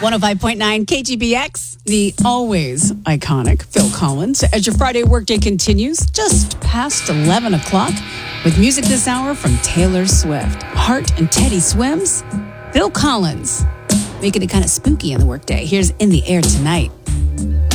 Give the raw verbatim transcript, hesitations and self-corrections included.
one oh five point nine K G B X. The always iconic Phil Collins as your Friday workday continues just past eleven o'clock with music this hour from Taylor Swift, Heart and Teddy Swims, Phil Collins, making it kind of spooky in the workday. Here's In the Air Tonight.